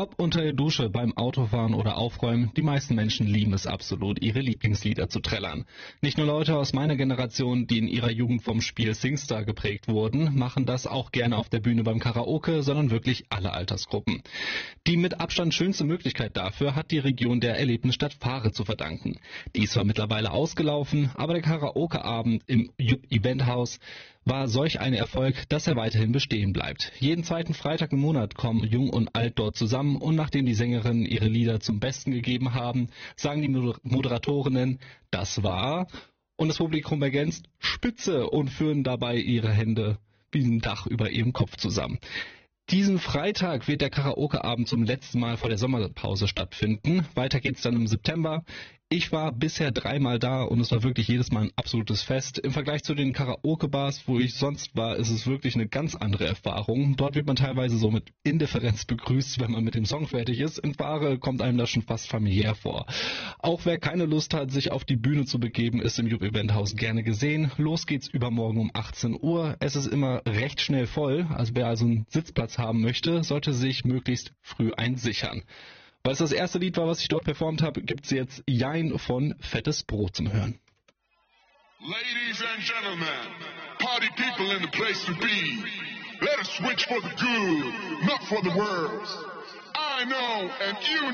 Ob unter der Dusche, beim Autofahren oder Aufräumen, die meisten Menschen lieben es absolut, ihre Lieblingslieder zu trällern. Nicht nur Leute aus meiner Generation, die in ihrer Jugend vom Spiel SingStar geprägt wurden, machen das auch gerne auf der Bühne beim Karaoke, sondern wirklich alle Altersgruppen. Die mit Abstand schönste Möglichkeit dafür hat die Region der Erlebnisstadt Fahre zu verdanken. Die ist zwar mittlerweile ausgelaufen, aber der Karaoke-Abend im Eventhaus war solch ein Erfolg, dass er weiterhin bestehen bleibt. Jeden zweiten Freitag im Monat kommen Jung und Alt dort zusammen und nachdem die Sängerinnen ihre Lieder zum Besten gegeben haben, sagen die Moderatorinnen, das war, und das Publikum ergänzt, spitze und führen dabei ihre Hände wie ein Dach über ihrem Kopf zusammen. Diesen Freitag wird der Karaoke-Abend zum letzten Mal vor der Sommerpause stattfinden. Weiter geht's dann im September. Ich war bisher 3-mal da und es war wirklich jedes Mal ein absolutes Fest. Im Vergleich zu den Karaoke-Bars, wo ich sonst war, ist es wirklich eine ganz andere Erfahrung. Dort wird man teilweise so mit Indifferenz begrüßt, wenn man mit dem Song fertig ist. In Fahre kommt einem das schon fast familiär vor. Auch wer keine Lust hat, sich auf die Bühne zu begeben, ist im Jupp-Eventhaus gerne gesehen. Los geht's übermorgen um 18 Uhr. Es ist immer recht schnell voll, also wer also einen Sitzplatz haben möchte, sollte sich möglichst früh einsichern. Weil es das erste Lied war, was ich dort performt habe, gibt's jetzt Jein von Fettes Brot zum Hören. Ladies and gentlemen, party people in the place to be. Let us switch for the good, not for the worse. I know and you know.